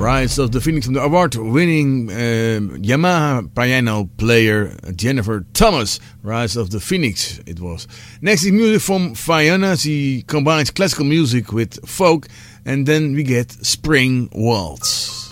Rise of the Phoenix from the award-winning Yamaha piano player Jennifer Thomas. Rise of the Phoenix it was. Next is music from Fiona. She combines classical music with folk, and then we get Spring Waltz.